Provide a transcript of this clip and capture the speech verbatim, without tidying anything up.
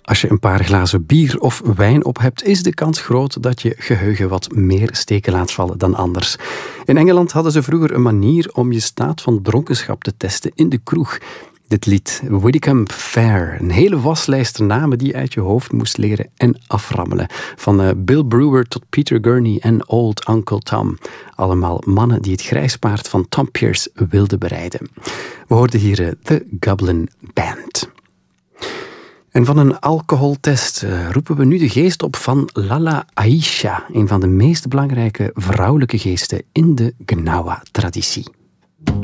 Als je een paar glazen bier of wijn op hebt, is de kans groot dat je geheugen wat meer steken laat vallen dan anders. In Engeland hadden ze vroeger een manier om je staat van dronkenschap te testen in de kroeg. Dit lied, Widdicombe Fair, een hele waslijst namen die je uit je hoofd moest leren en aframmelen. Van uh, Bill Brewer tot Peter Gurney en Old Uncle Tom. Allemaal mannen die het grijspaard van Tom Pearce wilden bereiden. We hoorden hier uh, The Goblin Band. En van een alcoholtest uh, roepen we nu de geest op van Lala Aisha, een van de meest belangrijke vrouwelijke geesten in de Gnawa-traditie.